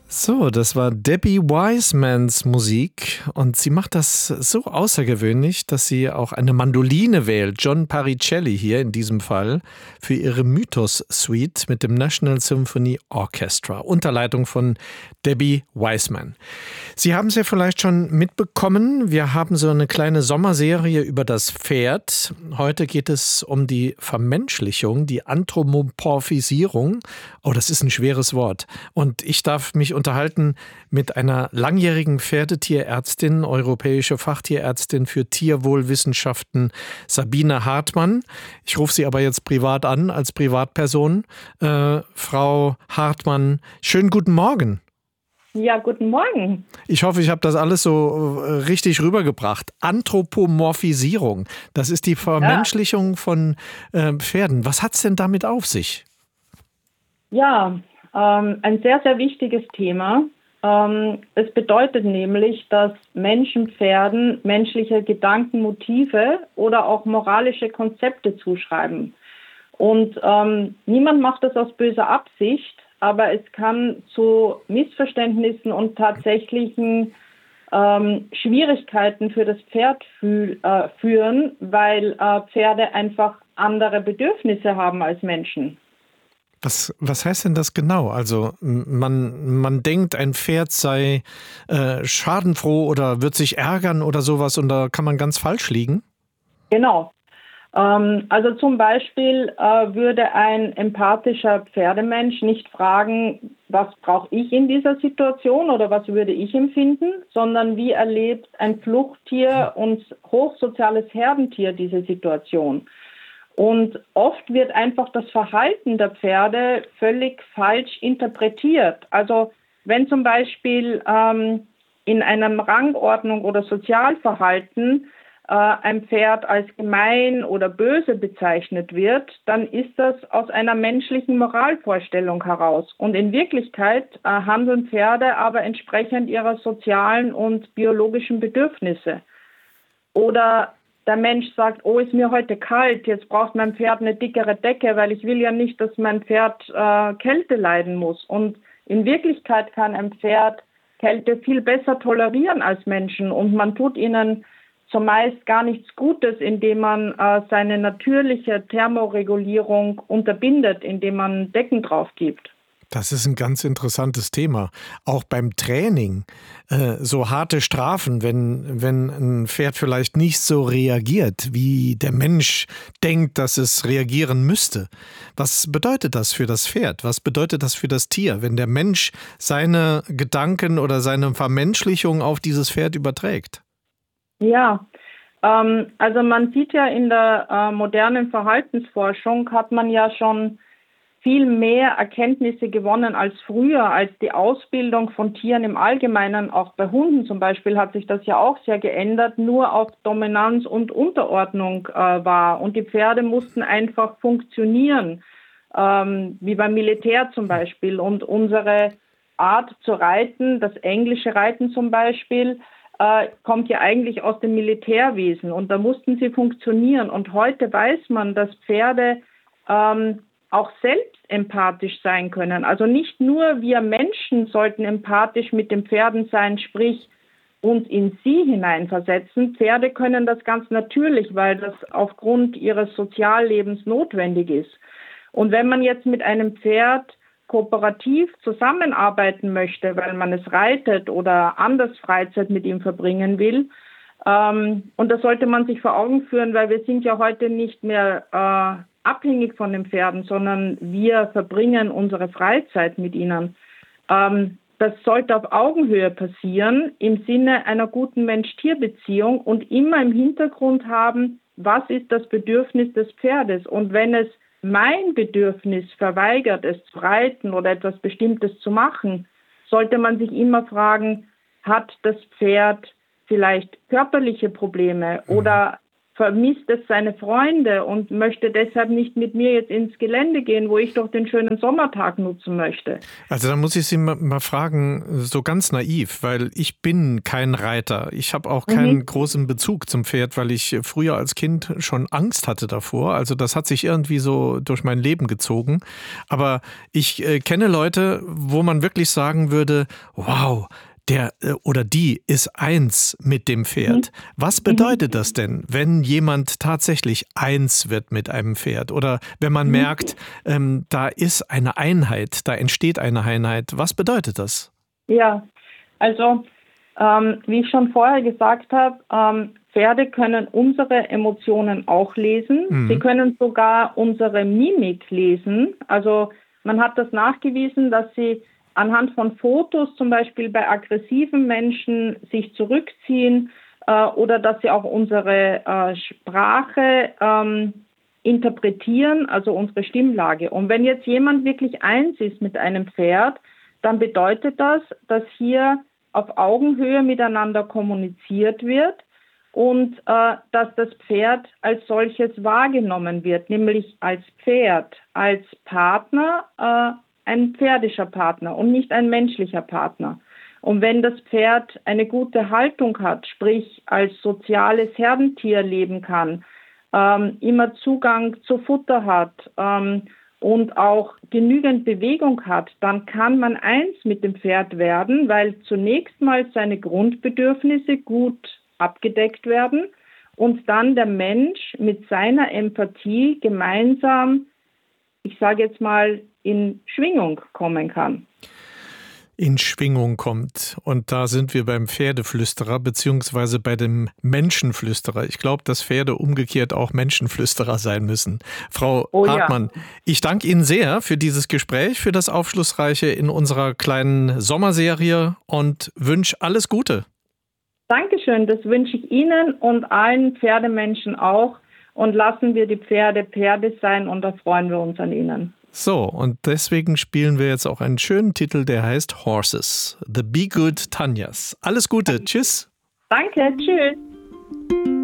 So, das war Debbie Wisemans Musik und sie macht das so außergewöhnlich, dass sie auch eine Mandoline wählt, John Paricelli hier in diesem Fall, für ihre Mythos-Suite mit dem National Symphony Orchestra, unter Leitung von Debbie Wiseman. Sie haben es ja vielleicht schon mitbekommen, wir haben so eine kleine Sommerserie über das Pferd. Heute geht es um die Vermenschlichung, die Anthropomorphisierung. Oh, das ist ein schweres Wort. Und ich darf mich unterhalten mit einer langjährigen Pferdetierärztin, europäische Fachtierärztin für Tierwohlwissenschaften, Sabine Hartmann. Ich rufe sie aber jetzt privat an, als Privatperson. Frau Hartmann, schönen guten Morgen. Ja, guten Morgen. Ich hoffe, ich habe das alles so richtig rübergebracht. Anthropomorphisierung, das ist die Vermenschlichung von Pferden. Was hat es denn damit auf sich? Ja, ein sehr, sehr wichtiges Thema. Es bedeutet nämlich, dass Menschen Pferden menschliche Gedanken, Motive oder auch moralische Konzepte zuschreiben. Und niemand macht das aus böser Absicht, aber es kann zu Missverständnissen und tatsächlichen Schwierigkeiten für das Pferd führen, weil Pferde einfach andere Bedürfnisse haben als Menschen. Was heißt denn das genau? Also man denkt, ein Pferd sei schadenfroh oder wird sich ärgern oder sowas und da kann man ganz falsch liegen? Genau. Also zum Beispiel würde ein empathischer Pferdemensch nicht fragen, was brauche ich in dieser Situation oder was würde ich empfinden, sondern wie erlebt ein Fluchttier und hochsoziales Herdentier diese Situation. Und oft wird einfach das Verhalten der Pferde völlig falsch interpretiert. Also wenn zum Beispiel in einer Rangordnung oder Sozialverhalten ein Pferd als gemein oder böse bezeichnet wird, dann ist das aus einer menschlichen Moralvorstellung heraus. Und in Wirklichkeit handeln Pferde aber entsprechend ihrer sozialen und biologischen Bedürfnisse. Oder der Mensch sagt, oh, ist mir heute kalt, jetzt braucht mein Pferd eine dickere Decke, weil ich will ja nicht, dass mein Pferd Kälte leiden muss. Und in Wirklichkeit kann ein Pferd Kälte viel besser tolerieren als Menschen und man tut ihnen zumeist gar nichts Gutes, indem man seine natürliche Thermoregulierung unterbindet, indem man Decken drauf gibt. Das ist ein ganz interessantes Thema. Auch beim Training, so harte Strafen, wenn ein Pferd vielleicht nicht so reagiert, wie der Mensch denkt, dass es reagieren müsste. Was bedeutet das für das Pferd? Was bedeutet das für das Tier, wenn der Mensch seine Gedanken oder seine Vermenschlichung auf dieses Pferd überträgt? Ja, also man sieht ja in der modernen Verhaltensforschung hat man ja schon viel mehr Erkenntnisse gewonnen als früher, als die Ausbildung von Tieren im Allgemeinen, auch bei Hunden zum Beispiel, hat sich das ja auch sehr geändert, nur auf Dominanz und Unterordnung war. Und die Pferde mussten einfach funktionieren, wie beim Militär zum Beispiel. Und unsere Art zu reiten, das englische Reiten zum Beispiel, kommt ja eigentlich aus dem Militärwesen. Und da mussten sie funktionieren. Und heute weiß man, dass Pferde auch selbst empathisch sein können. Also nicht nur wir Menschen sollten empathisch mit den Pferden sein, sprich uns in sie hineinversetzen. Pferde können das ganz natürlich, weil das aufgrund ihres Soziallebens notwendig ist. Und wenn man jetzt mit einem Pferd kooperativ zusammenarbeiten möchte, weil man es reitet oder anders Freizeit mit ihm verbringen will, und das sollte man sich vor Augen führen, weil wir sind ja heute nicht mehr abhängig von den Pferden, sondern wir verbringen unsere Freizeit mit ihnen. Das sollte auf Augenhöhe passieren, im Sinne einer guten Mensch-Tier-Beziehung und immer im Hintergrund haben, was ist das Bedürfnis des Pferdes. Und wenn es mein Bedürfnis verweigert, es zu reiten oder etwas Bestimmtes zu machen, sollte man sich immer fragen, hat das Pferd vielleicht körperliche Probleme oder vermisst es seine Freunde und möchte deshalb nicht mit mir jetzt ins Gelände gehen, wo ich doch den schönen Sommertag nutzen möchte. Also da muss ich Sie mal fragen, so ganz naiv, weil ich bin kein Reiter. Ich habe auch keinen großen Bezug zum Pferd, weil ich früher als Kind schon Angst hatte davor. Also das hat sich irgendwie so durch mein Leben gezogen. Aber ich kenne Leute, wo man wirklich sagen würde, wow, der oder die ist eins mit dem Pferd. Was bedeutet das denn, wenn jemand tatsächlich eins wird mit einem Pferd? Oder wenn man merkt, da ist eine Einheit, da entsteht eine Einheit. Was bedeutet das? Ja, also wie ich schon vorher gesagt habe, Pferde können unsere Emotionen auch lesen. Sie können sogar unsere Mimik lesen. Also man hat das nachgewiesen, dass sie anhand von Fotos zum Beispiel bei aggressiven Menschen sich zurückziehen oder dass sie auch unsere Sprache interpretieren, also unsere Stimmlage. Und wenn jetzt jemand wirklich eins ist mit einem Pferd, dann bedeutet das, dass hier auf Augenhöhe miteinander kommuniziert wird und dass das Pferd als solches wahrgenommen wird, nämlich als Pferd, als Partner, ein pferdischer Partner und nicht ein menschlicher Partner. Und wenn das Pferd eine gute Haltung hat, sprich als soziales Herdentier leben kann, immer Zugang zu Futter hat und auch genügend Bewegung hat, dann kann man eins mit dem Pferd werden, weil zunächst mal seine Grundbedürfnisse gut abgedeckt werden und dann der Mensch mit seiner Empathie gemeinsam, ich sage jetzt mal, in Schwingung kommen kann. In Schwingung kommt. Und da sind wir beim Pferdeflüsterer beziehungsweise bei dem Menschenflüsterer. Ich glaube, dass Pferde umgekehrt auch Menschenflüsterer sein müssen. Frau Hartmann, ich danke Ihnen sehr für dieses Gespräch, für das Aufschlussreiche in unserer kleinen Sommerserie und wünsche alles Gute. Dankeschön, das wünsche ich Ihnen und allen Pferdemenschen auch. Und lassen wir die Pferde Pferde sein und da freuen wir uns an ihnen. So, und deswegen spielen wir jetzt auch einen schönen Titel, der heißt Horses. The Be Good Tanyas. Alles Gute, tschüss. Danke, tschüss.